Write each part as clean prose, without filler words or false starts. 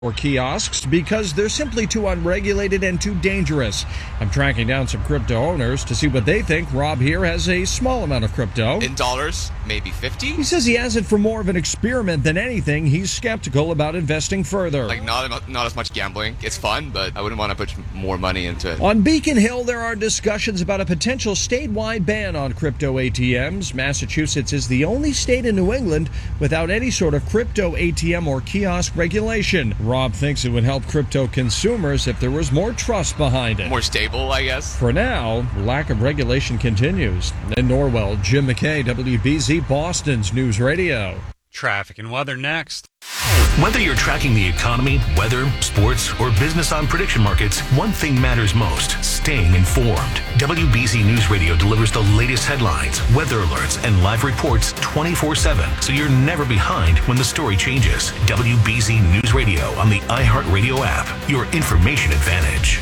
or kiosks because they're simply too unregulated and too dangerous. I'm tracking down some crypto owners to see what they think. Rob here has a small amount of crypto. In dollars, maybe 50? He says he has it for more of an experiment than anything. He's skeptical about investing further. Like, not as much gambling. It's fun, but I wouldn't want to put more money into it. On Beacon Hill, there are discussions about a potential statewide ban on crypto ATMs. Massachusetts is the only state in New England without any sort of crypto ATM or kiosk regulation. Rob thinks it would help crypto consumers if there was more trust behind it. More stable, I guess. For now, lack of regulation continues. In Norwell, Jim McKay, WBZ Boston's News Radio. Traffic and weather next. Whether you're tracking the economy, weather, sports, or business on prediction markets, one thing matters most: staying informed. WBZ News Radio delivers the latest headlines, weather alerts, and live reports 24/7, so you're never behind when the story changes. WBZ News Radio on the iHeartRadio app, your information advantage.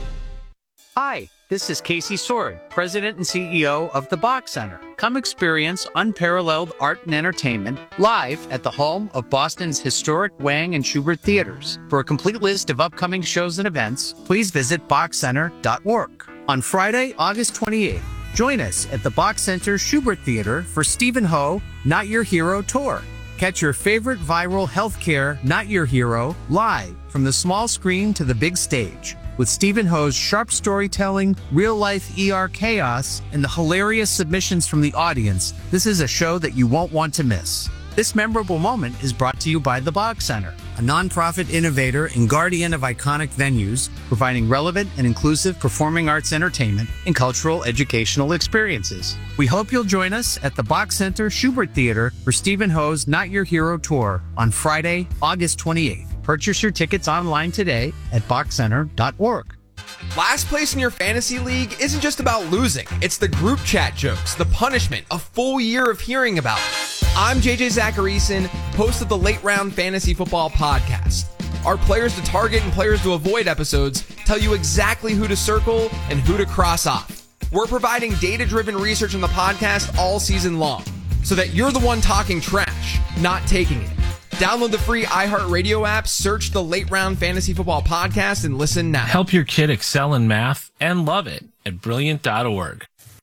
Hi, this is Casey Sword, President and CEO of the Bach Center. Come experience unparalleled art and entertainment live at the home of Boston's historic Wang and Schubert theaters. For a complete list of upcoming shows and events, please visit bachcenter.org. On Friday, August 28th, join us at the Bach Center Schubert Theater for Stephen Ho, Not Your Hero Tour. Catch your favorite viral healthcare Not Your Hero live from the small screen to the big stage. With Stephen Ho's sharp storytelling, real-life ER chaos, and the hilarious submissions from the audience, this is a show that you won't want to miss. This memorable moment is brought to you by the Bach Center, a nonprofit innovator and guardian of iconic venues, providing relevant and inclusive performing arts entertainment and cultural educational experiences. We hope you'll join us at the Bach Center Schubert Theater for Stephen Ho's Not Your Hero Tour on Friday, August 28th. Purchase your tickets online today at bachcenter.org. Last place in your fantasy league isn't just about losing. It's the group chat jokes, the punishment, a full year of hearing about it. I'm JJ Zacharyson, host of the Late Round Fantasy Football Podcast. Our players to target and players to avoid episodes tell you exactly who to circle and who to cross off. We're providing data-driven research on the podcast all season long, so that you're the one talking trash, not taking it. Download the free iHeartRadio app, search the Late Round Fantasy Football Podcast, and listen now. Help your kid excel in math and love it at Brilliant.org.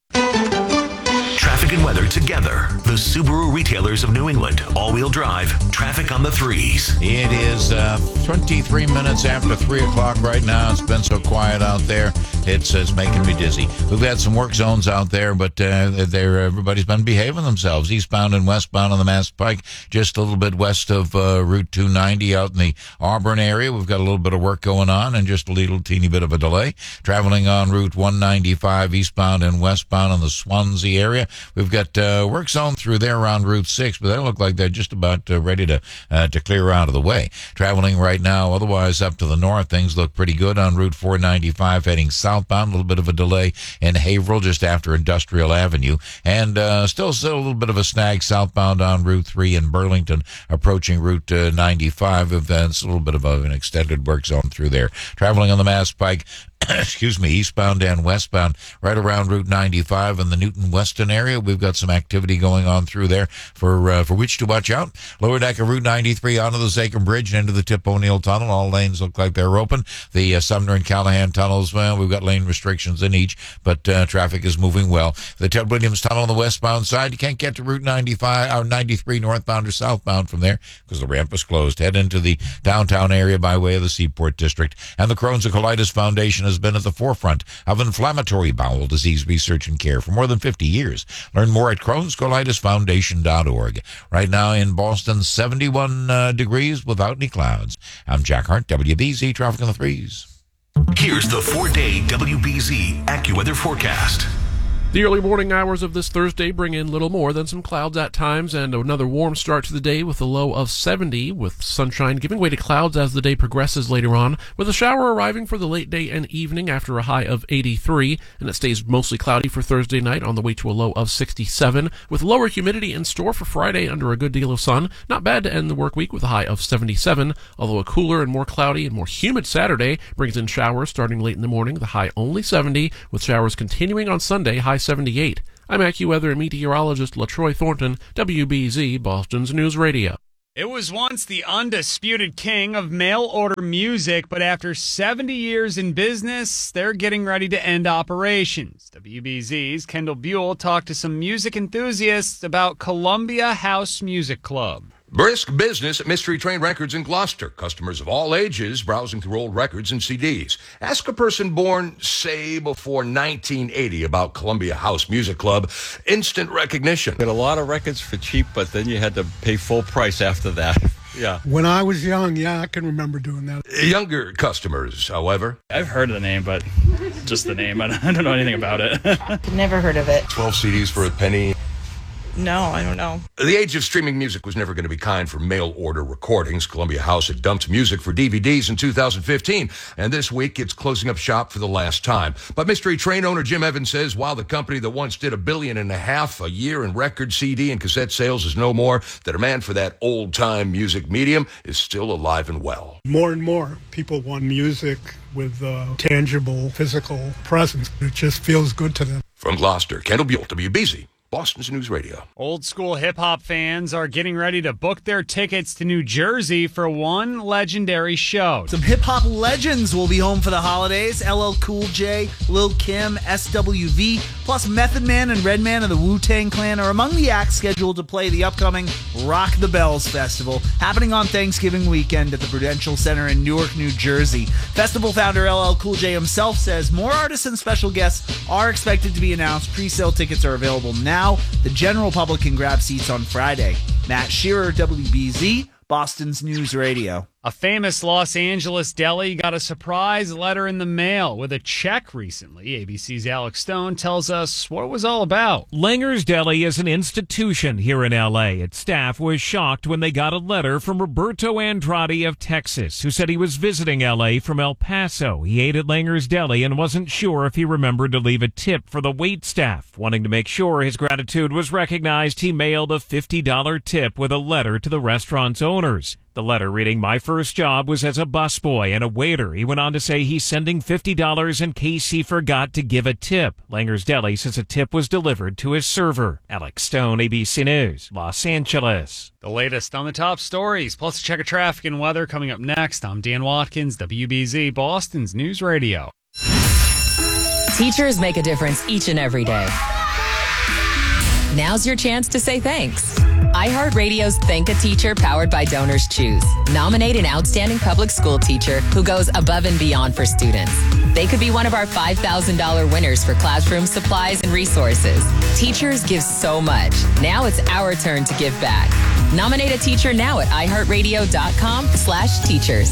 Traffic and weather together. The Subaru retailers of New England. All-wheel drive. Traffic on the threes. It is 23 minutes after 3 o'clock right now. It's been so quiet out there. It's making me dizzy. We've had some work zones out there, but everybody's been behaving themselves. Eastbound and westbound on the Mass Pike, just a little bit west of Route 290 out in the Auburn area. We've got a little bit of work going on and just a little teeny bit of a delay. Traveling on Route 195 eastbound and westbound in the Swansea area. We've got work zone through there around Route 6, but they look like they're just about ready to clear out of the way. Traveling right now, otherwise up to the north, things look pretty good on Route 495 heading southbound. A little bit of a delay in Haverhill just after Industrial Avenue. And still a little bit of a snag southbound on Route 3 in Burlington approaching Route 95. It's a little bit of an extended work zone through there. Traveling on the Mass Pike, eastbound and westbound, right around Route 95 in the Newton Weston area. We've got some activity going on through there for which to watch out. Lower deck of Route 93 onto the Zachem Bridge and into the Tip O'Neill Tunnel. All lanes look like they're open. The Sumner and Callahan tunnels, well, we've got lane restrictions in each, but traffic is moving well. The Ted Williams Tunnel on the westbound side, you can't get to Route 95 or 93 northbound or southbound from there because the ramp is closed. Head into the downtown area by way of the Seaport District. And the Crohn's and Colitis Foundation has been at the forefront of inflammatory bowel disease research and care for more than 50 years. Learn more at Crohn'sColitisFoundation.org. Right now in Boston, 71 degrees without any clouds. I'm Jack Hart, WBZ Traffic on the Threes. Here's the 4-day WBZ AccuWeather forecast. The early morning hours of this Thursday bring in little more than some clouds at times and another warm start to the day with a low of 70, with sunshine giving way to clouds as the day progresses later on, with a shower arriving for the late day and evening after a high of 83, and it stays mostly cloudy for Thursday night on the way to a low of 67, with lower humidity in store for Friday under a good deal of sun. Not bad to end the work week with a high of 77, although a cooler and more cloudy and more humid Saturday brings in showers starting late in the morning, the high only 70, with showers continuing on Sunday, high 78. I'm AccuWeather and meteorologist LaTroy Thornton, WBZ Boston's News Radio. It was once the undisputed king of mail-order music, but after 70 years in business, they're getting ready to end operations. WBZ's Kendall Buell talked to some music enthusiasts about Columbia House Music Club. Brisk business at Mystery Train Records in Gloucester. Customers of all ages browsing through old records and CDs. Ask a person born, say, before 1980 about Columbia House Music Club. Instant recognition. Got a lot of records for cheap, but then you had to pay full price after that. Yeah. When I was young, I can remember doing that. Younger customers, however. I've heard of the name, but just the name. I don't know anything about it. Never heard of it. 12 CDs for a penny. No, I don't know. The age of streaming music was never going to be kind for mail-order recordings. Columbia House had dumped music for DVDs in 2015, and this week it's closing up shop for the last time. But Mystery Train owner Jim Evans says while the company that once did $1.5 billion a year in record, CD, and cassette sales is no more, the demand for that old-time music medium is still alive and well. More and more people want music with tangible, physical presence. It just feels good to them. From Gloucester, Kendall Buell, WBZ. Boston's News Radio. Old school hip-hop fans are getting ready to book their tickets to New Jersey for one legendary show. Some hip-hop legends will be home for the holidays. LL Cool J, Lil Kim, SWV, plus Method Man and Redman of the Wu-Tang Clan are among the acts scheduled to play the upcoming Rock the Bells Festival, happening on Thanksgiving weekend at the Prudential Center in Newark, New Jersey. Festival founder LL Cool J himself says more artists and special guests are expected to be announced. Pre-sale tickets are available now. The general public can grab seats on Friday. Matt Shearer, WBZ, Boston's News Radio. A famous Los Angeles deli got a surprise letter in the mail with a check recently. ABC's Alex Stone tells us what it was all about. Langer's Deli is an institution here in L.A. Its staff was shocked when they got a letter from Roberto Andrade of Texas, who said he was visiting L.A. from El Paso. He ate at Langer's Deli and wasn't sure if he remembered to leave a tip for the wait staff. Wanting to make sure his gratitude was recognized, he mailed a $50 tip with a letter to the restaurant's owners. The letter reading, "My first job was as a busboy and a waiter." He went on to say he's sending $50 in case he forgot to give a tip. Langer's Deli says a tip was delivered to his server. Alex Stone, ABC News, Los Angeles. The latest on the top stories, plus a check of traffic and weather coming up next. I'm Dan Watkins, WBZ, Boston's News Radio. Teachers make a difference each and every day. Now's your chance to say thanks. iHeartRadio's Thank a Teacher, powered by Donors Choose. Nominate an outstanding public school teacher who goes above and beyond for students. They could be one of our $5,000 winners for classroom supplies and resources. Teachers give so much. Now it's our turn to give back. Nominate a teacher now at iHeartRadio.com/teachers.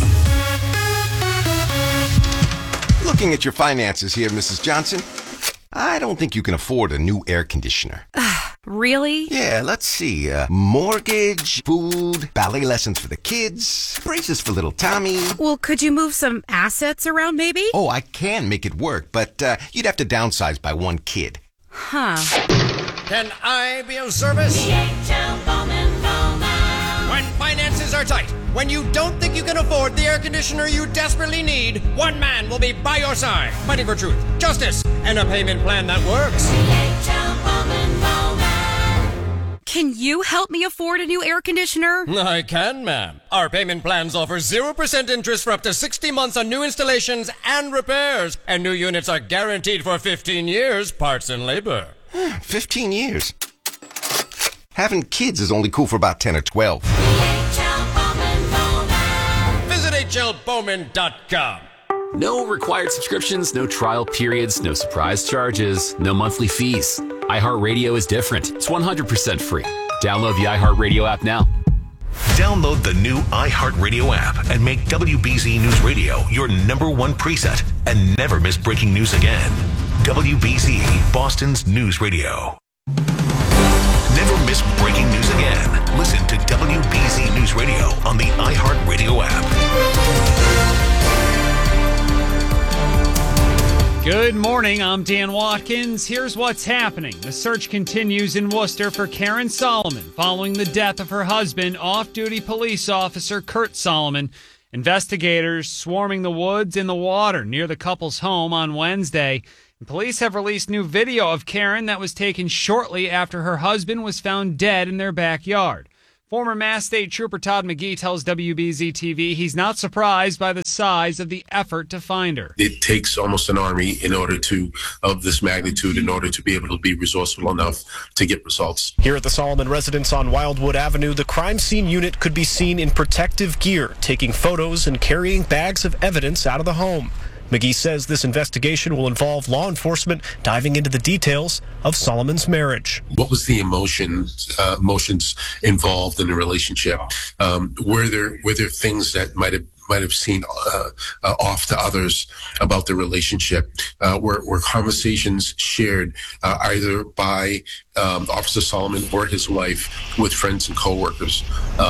Looking at your finances here, Mrs. Johnson. I don't think you can afford a new air conditioner. Really? Yeah, let's see. Mortgage, food, ballet lessons for the kids, braces for little Tommy. Well, could you move some assets around, maybe? Oh, I can make it work, but you'd have to downsize by one kid. Huh. Can I be of service? DHL Bowman Bowman. When finances are tight, when you don't think you can afford the air conditioner you desperately need, one man will be by your side, fighting for truth, justice, and a payment plan that works. DHL Bowman Bowman. Can you help me afford a new air conditioner? I can, ma'am. Our payment plans offer 0% interest for up to 60 months on new installations and repairs. And new units are guaranteed for 15 years, parts and labor. 15 years? Having kids is only cool for about 10 or 12. Visit HLBowman.com. No required subscriptions, no trial periods, no surprise charges, no monthly fees. iHeartRadio is different. It's 100% free. Download the iHeartRadio app now. Download the new iHeartRadio app and make WBZ News Radio your #1 preset and never miss breaking news again. WBZ, Boston's News Radio. Never miss breaking news again. Listen to WBZ News Radio on the iHeartRadio app. Good morning, I'm Dan Watkins. Here's what's happening. The search continues in Worcester for Karen Solomon following the death of her husband, off-duty police officer Kurt Solomon. Investigators swarming the woods in the water near the couple's home on Wednesday. And police have released new video of Karen that was taken shortly after her husband was found dead in their backyard. Former Mass State Trooper Todd McGee tells WBZ-TV he's not surprised by the size of the effort to find her. It takes almost an army of this magnitude in order to be able to be resourceful enough to get results. Here at the Solomon residence on Wildwood Avenue, the crime scene unit could be seen in protective gear, taking photos and carrying bags of evidence out of the home. McGee says this investigation will involve law enforcement diving into the details of Solomon's marriage. What was the emotions involved in the relationship? Were there things that might have seemed off to others about the relationship? Were conversations shared either by Officer Solomon or his wife with friends and coworkers?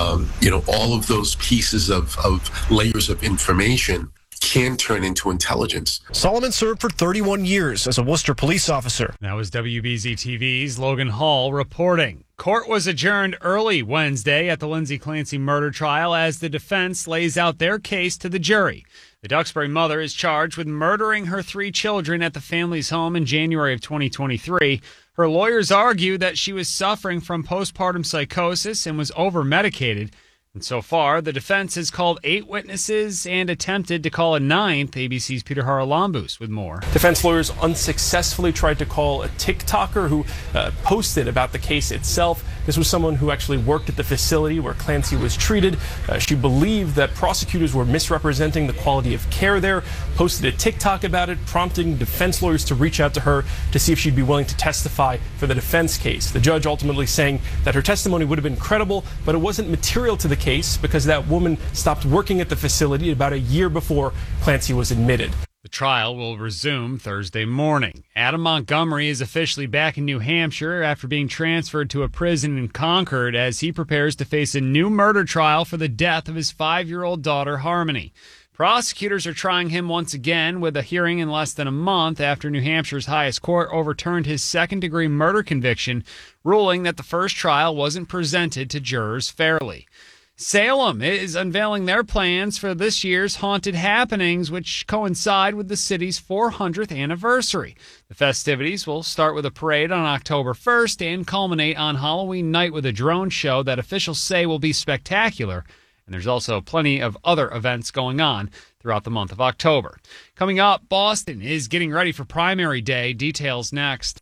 All of those pieces of layers of information can turn into intelligence. Solomon served for 31 years as a Worcester police officer. That was WBZ-TV's Logan Hall reporting. Court was adjourned early Wednesday at the Lindsay Clancy murder trial as the defense lays out their case to the jury. The Duxbury mother is charged with murdering her 3 children at the family's home in January of 2023. Her lawyers argue that she was suffering from postpartum psychosis and was over-medicated. And so far, the defense has called 8 witnesses and attempted to call a 9th. ABC's Peter Haralambous with more. Defense lawyers unsuccessfully tried to call a TikToker who posted about the case itself. This was someone who actually worked at the facility where Clancy was treated. She believed that prosecutors were misrepresenting the quality of care there, posted a TikTok about it, prompting defense lawyers to reach out to her to see if she'd be willing to testify for the defense case. The judge ultimately saying that her testimony would have been credible, but it wasn't material to the case because that woman stopped working at the facility about a year before Clancy was admitted. The trial will resume Thursday morning. Adam Montgomery is officially back in New Hampshire after being transferred to a prison in Concord as he prepares to face a new murder trial for the death of his 5-year-old daughter, Harmony. Prosecutors are trying him once again with a hearing in less than a month after New Hampshire's highest court overturned his second-degree murder conviction, ruling that the first trial wasn't presented to jurors fairly. Salem is unveiling their plans for this year's Haunted Happenings, which coincide with the city's 400th anniversary. The festivities will start with a parade on October 1st and culminate on Halloween night with a drone show that officials say will be spectacular. And there's also plenty of other events going on throughout the month of October. Coming up, Boston is getting ready for primary day. Details next.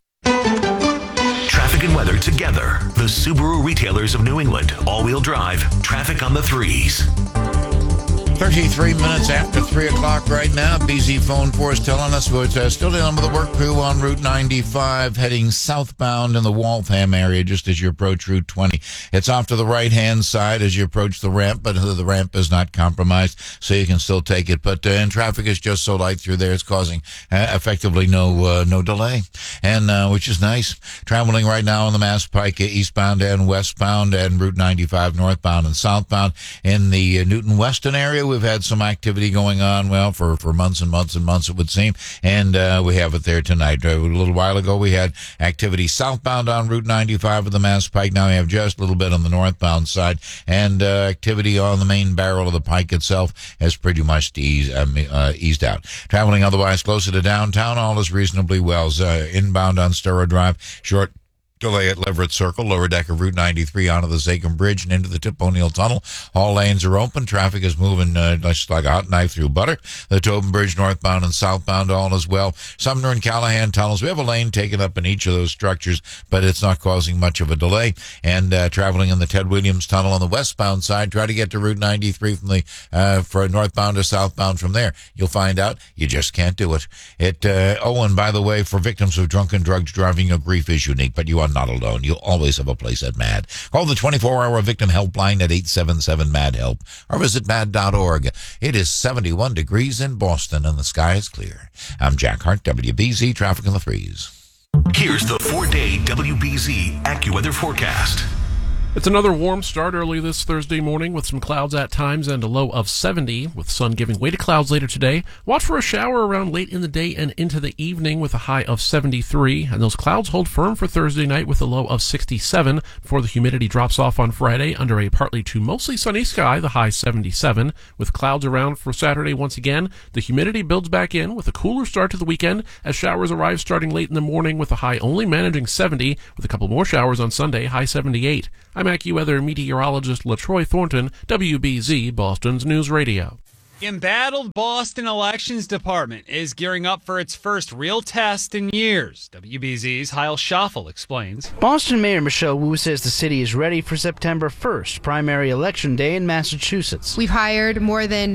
Traffic and weather together. The Subaru retailers of New England. All-wheel drive. Traffic on the 3s. 33 minutes after 3 o'clock right now. BZ phone for us telling us we're still dealing with the work crew on Route 95 heading southbound in the Waltham area just as you approach Route 20. It's off to the right-hand side as you approach the ramp, but the ramp is not compromised, so you can still take it. But and traffic is just so light through there, it's causing effectively no delay, and which is nice. Traveling right now on the Mass Pike eastbound and westbound and Route 95 northbound and southbound. In the Newton Weston area, we've had some activity going on, well, for months and months and months, it would seem, and we have it there tonight. A little while ago, we had activity southbound on Route 95 of the Mass Pike. Now we have just a little bit on the northbound side, and activity on the main barrel of the Pike itself has pretty much eased out. Traveling otherwise closer to downtown, all is reasonably well. Inbound on Sturrow Drive, short delay at Leverett Circle, lower deck of Route 93 onto the Zachem Bridge and into the Tip O'Neill Tunnel. All lanes are open. Traffic is moving just like a hot knife through butter. The Tobin Bridge northbound and southbound all as well. Sumner and Callahan tunnels. We have a lane taken up in each of those structures, but it's not causing much of a delay. And traveling in the Ted Williams Tunnel on the westbound side, try to get to Route 93 from the for northbound or southbound from there. You'll find out you just can't do it. And by the way, for victims of drunken drugs driving, your grief is unique, but you are not alone. You'll always have a place at MAD. Call the 24-hour victim helpline at 877-MAD-HELP or visit MAD.org. It is 71 degrees in Boston and the sky is clear. I'm Jack Hart, WBZ Traffic on the 3s. Here's the 4-day WBZ AccuWeather forecast. It's another warm start early this Thursday morning with some clouds at times and a low of 70, with sun giving way to clouds later today. Watch for a shower around late in the day and into the evening with a high of 73, and those clouds hold firm for Thursday night with a low of 67 before the humidity drops off on Friday under a partly to mostly sunny sky, the high 77. With clouds around for Saturday once again, the humidity builds back in with a cooler start to the weekend as showers arrive starting late in the morning with a high only managing 70, with a couple more showers on Sunday, high 78. I'm I'm AccuWeather meteorologist LaTroy Thornton, WBZ Boston's News Radio. Embattled Boston Elections Department is gearing up for its first real test in years. WBZ's Heil Schaffel explains. Boston Mayor Michelle Wu says the city is ready for September 1st, primary election day in Massachusetts. We've hired more than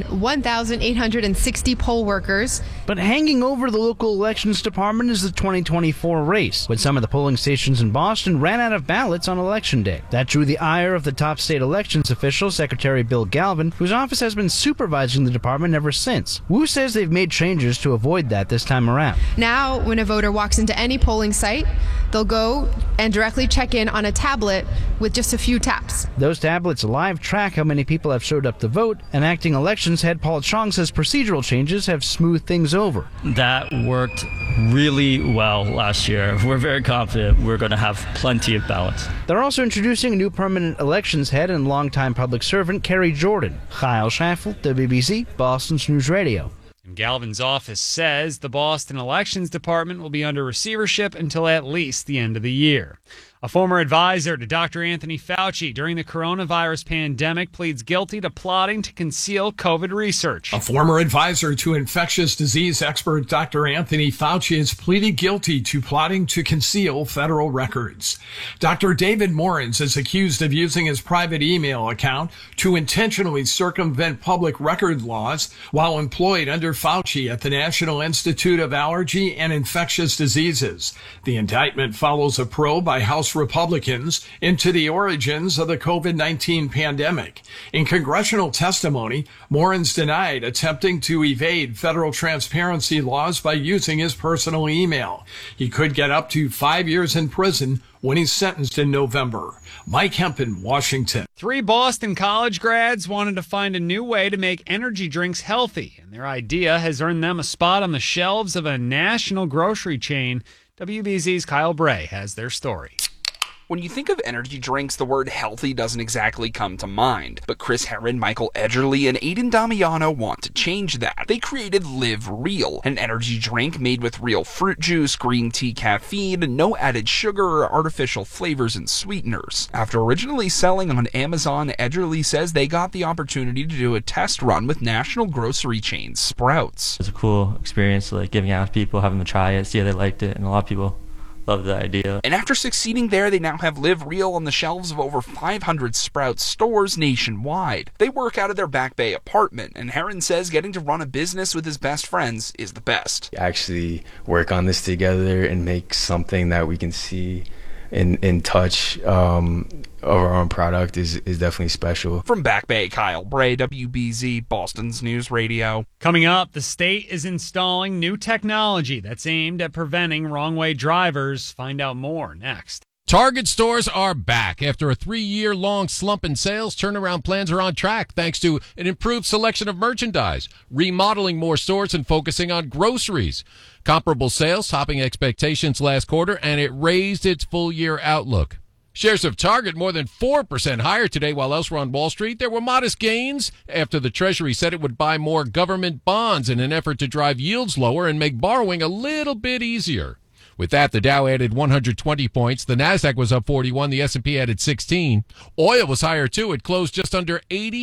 1,860 poll workers. But hanging over the local elections department is the 2024 race, when some of the polling stations in Boston ran out of ballots on election day. That drew the ire of the top state elections official, Secretary Bill Galvin, whose office has been supervising the department ever since. Wu says they've made changes to avoid that this time around. Now, when a voter walks into any polling site, they'll go and directly check in on a tablet with just a few taps. Those tablets live track how many people have showed up to vote, and acting elections head Paul Chong says procedural changes have smoothed things over. That worked really well last year. We're very confident we're going to have plenty of ballots. They're also introducing a new permanent elections head and longtime public servant, Kerry Jordan. Heil Schaffel, WBZ, Boston's News Radio. And Galvin's office says the Boston Elections Department will be under receivership until at least the end of the year. A former advisor to Dr. Anthony Fauci during the coronavirus pandemic pleads guilty to plotting to conceal COVID research. A former advisor to infectious disease expert Dr. Anthony Fauci has pleaded guilty to plotting to conceal federal records. Dr. David Morens is accused of using his private email account to intentionally circumvent public record laws while employed under Fauci at the National Institute of Allergy and Infectious Diseases. The indictment follows a probe by House Republicans into the origins of the COVID-19 pandemic. In congressional testimony, Morens denied attempting to evade federal transparency laws by using his personal email. He could get up to 5 years in prison when he's sentenced in November. Mike Hempen, Washington. 3 Boston college grads wanted to find a new way to make energy drinks healthy, and their idea has earned them a spot on the shelves of a national grocery chain. WBZ's Kyle Bray has their story. When you think of energy drinks, the word healthy doesn't exactly come to mind. But Chris Herron, Michael Edgerly, and Aidan Damiano want to change that. They created Live Real, an energy drink made with real fruit juice, green tea caffeine, no added sugar or artificial flavors and sweeteners. After originally selling on Amazon, Edgerly says they got the opportunity to do a test run with national grocery chain Sprouts. It's a cool experience, like giving out to people, having them try it, see how they liked it, and a lot of people love the idea. And after succeeding there, they now have Live Real on the shelves of over 500 Sprouts stores nationwide. They work out of their Back Bay apartment, and Herron says getting to run a business with his best friends is the best. Actually work on this together and make something that we can see and touch of our own product is definitely special. From Back Bay, Kyle Bray, WBZ, Boston's News Radio. Coming up, the state is installing new technology that's aimed at preventing wrong-way drivers. Find out more next. Target stores are back. After a 3-year-long slump in sales, turnaround plans are on track thanks to an improved selection of merchandise, remodeling more stores, and focusing on groceries. Comparable sales topping expectations last quarter, and it raised its full-year outlook. Shares of Target more than 4% higher today, while elsewhere on Wall Street there were modest gains after the Treasury said it would buy more government bonds in an effort to drive yields lower and make borrowing a little bit easier. With that, the Dow added 120 points, the Nasdaq was up 41, the S&P added 16. Oil was higher too. It closed just under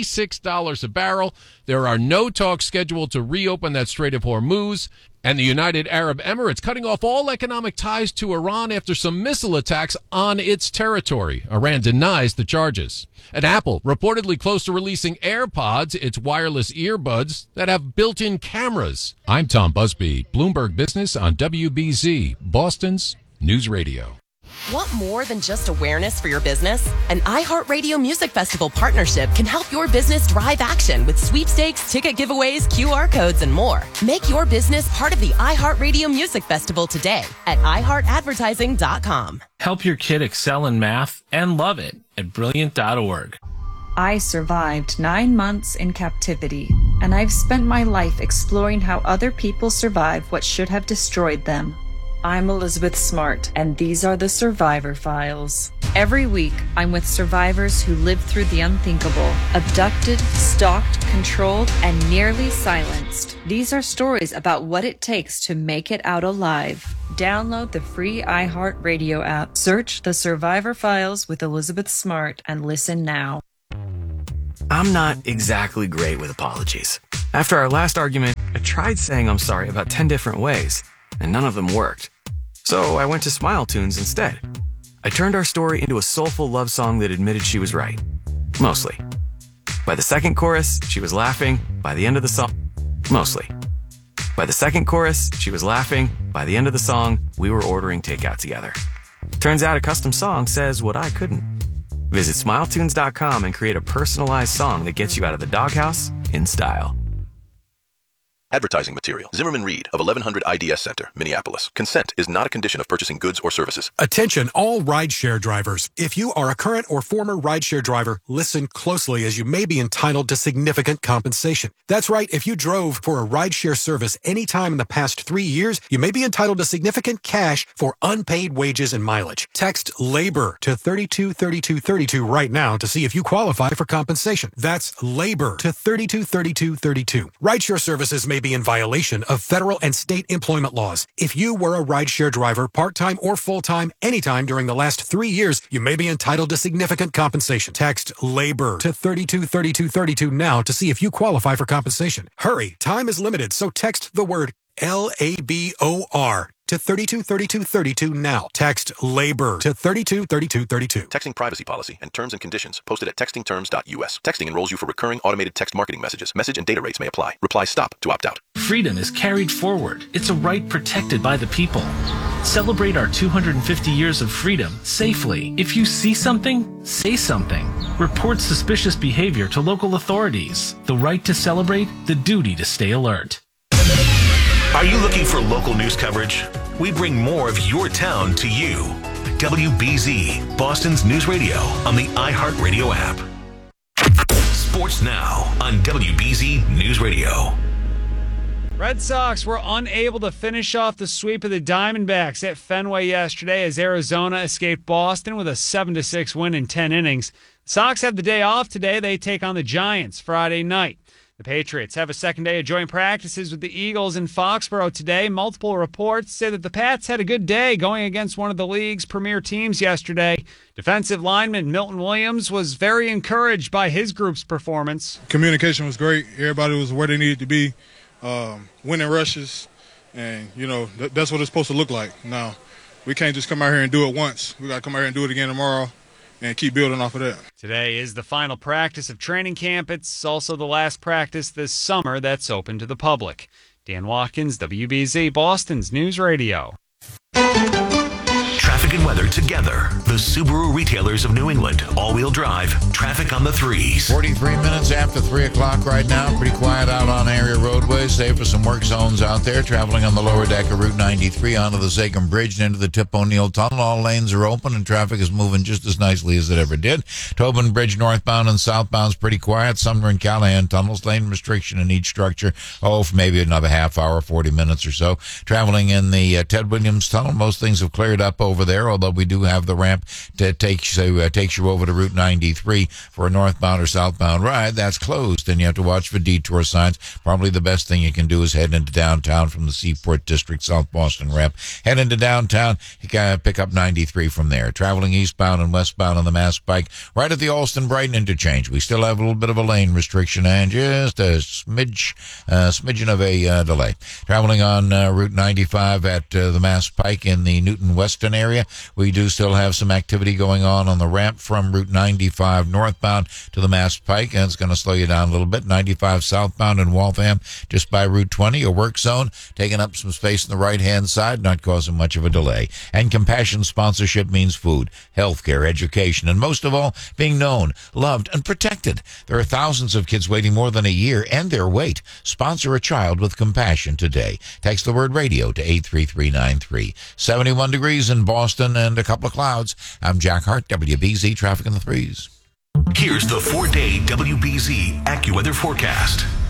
$86 a barrel. There are no talks scheduled to reopen that Strait of Hormuz. And the United Arab Emirates cutting off all economic ties to Iran after some missile attacks on its territory. Iran denies the charges. And Apple reportedly close to releasing AirPods, its wireless earbuds that have built-in cameras. I'm Tom Busby, Bloomberg Business on WBZ, Boston's News Radio. Want more than just awareness for your business? An iHeartRadio Music Festival partnership can help your business drive action with sweepstakes, ticket giveaways, QR codes, and more. Make your business part of the iHeartRadio Music Festival today at iHeartAdvertising.com. Help your kid excel in math and love it at Brilliant.org. I survived 9 months in captivity, and I've spent my life exploring how other people survive what should have destroyed them. I'm Elizabeth Smart, and these are the Survivor Files. Every week, I'm with survivors who lived through the unthinkable, abducted, stalked, controlled, and nearly silenced. These are stories about what it takes to make it out alive. Download the free iHeartRadio app. Search The Survivor Files with Elizabeth Smart and listen now. I'm not exactly great with apologies. After our last argument, I tried saying I'm sorry about 10 different ways, and none of them worked. So I went to Smile Tunes instead. I turned our story into a soulful love song that admitted she was right. Mostly. By the second chorus, she was laughing. By the end of the song, mostly. By the second chorus, she was laughing. By the end of the song, we were ordering takeout together. Turns out a custom song says what I couldn't. Visit SmileTunes.com and create a personalized song that gets you out of the doghouse in style. Advertising material. Zimmerman Reed of 1100 IDS Center, Minneapolis. Consent is not a condition of purchasing goods or services. Attention all rideshare drivers. If you are a current or former rideshare driver, listen closely as you may be entitled to significant compensation. That's right. If you drove for a rideshare service any time in the past 3 years, you may be entitled to significant cash for unpaid wages and mileage. Text LABOR to 323232 right now to see if you qualify for compensation. That's LABOR to 323232. Rideshare services may be in violation of federal and state employment laws. If you were a rideshare driver, part-time or full-time, anytime during the last 3 years, you may be entitled to significant compensation. Text LABOR to 323232 now to see if you qualify for compensation. Hurry, time is limited, so text the word LABOR to 323232 now. Text LABOR to 323232. Texting privacy policy and terms and conditions posted at textingterms.us. Texting enrolls you for recurring automated text marketing messages. Message and data rates may apply. Reply STOP to opt out. Freedom is carried forward. It's a right protected by the people. Celebrate our 250 years of freedom safely. If you see something, say something. Report suspicious behavior to local authorities. The right to celebrate, the duty to stay alert. Are you looking for local news coverage? We bring more of your town to you. WBZ, Boston's news radio on the iHeartRadio app. Sports now on WBZ News Radio. Red Sox were unable to finish off the sweep of the Diamondbacks at Fenway yesterday as Arizona escaped Boston with a 7-6 win in 10 innings. The Sox have the day off today. They take on the Giants Friday night. The Patriots have a second day of joint practices with the Eagles in Foxborough today. Multiple reports say that the Pats had a good day going against one of the league's premier teams yesterday. Defensive lineman Milton Williams was very encouraged by his group's performance. Communication was great. Everybody was where they needed to be, winning rushes, and, that's what it's supposed to look like. Now, we can't just come out here and do it once. We got to come out here and do it again tomorrow and keep building off of that. Today is the final practice of training camp. It's also the last practice this summer that's open to the public. Dan Watkins, WBZ, Boston's News Radio. Traffic and weather together. The Subaru retailers of New England. All-wheel drive. Traffic on the 3s. 43 minutes after 3 o'clock right now. Pretty quiet out on area roadways, save for some work zones out there. Traveling on the lower deck of Route 93 onto the Zachem Bridge and into the Tip O'Neill Tunnel. All lanes are open and traffic is moving just as nicely as it ever did. Tobin Bridge northbound and southbound is pretty quiet. Sumner and Callahan tunnels. Lane restriction in each structure. For maybe another half hour, 40 minutes or so. Traveling in the Ted Williams Tunnel. Most things have cleared up over there, although we do have the ramp that takes you over to Route 93 for a northbound or southbound ride. That's closed, and you have to watch for detour signs. Probably the best thing you can do is head into downtown from the Seaport District, South Boston ramp. Head into downtown, you can pick up 93 from there. Traveling eastbound and westbound on the Mass Pike, right at the Alston-Brighton interchange. We still have a little bit of a lane restriction and just a smidgen of a delay. Traveling on Route 95 at the Mass Pike in the Newton Weston area, we do still have some activity going on the ramp from Route 95 northbound to the Mass Pike, and it's going to slow you down a little bit. 95 southbound in Waltham, just by Route 20, a work zone, taking up some space on the right-hand side, not causing much of a delay. And Compassion sponsorship means food, healthcare, education, and most of all, being known, loved, and protected. There are thousands of kids waiting more than a year and their wait. Sponsor a child with Compassion today. Text the word radio to 83393. 71 degrees in Boston and a couple of clouds. I'm Jack Hart, WBZ Traffic in the 3s. Here's the 4-day WBZ AccuWeather forecast.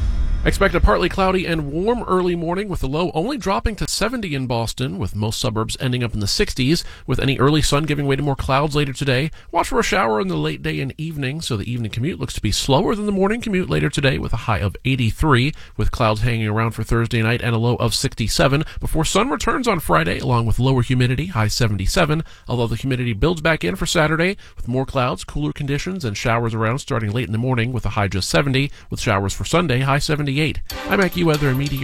Expect a partly cloudy and warm early morning with the low only dropping to 70 in Boston, with most suburbs ending up in the 60s, with any early sun giving way to more clouds later today. Watch for a shower in the late day and evening, so the evening commute looks to be slower than the morning commute later today, with a high of 83, with clouds hanging around for Thursday night and a low of 67, before sun returns on Friday, along with lower humidity, high 77, although the humidity builds back in for Saturday, with more clouds, cooler conditions, and showers around starting late in the morning, with a high just 70, with showers for Sunday, high 78. I'm AccuWeather and Meteor.